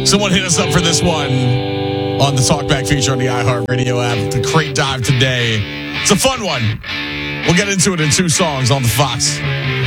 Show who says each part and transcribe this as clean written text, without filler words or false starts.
Speaker 1: Someone hit us up for this one on the Talkback feature on the iHeartRadio app. The crate dive today. It's a fun one. We'll get into it in two songs on the Fox.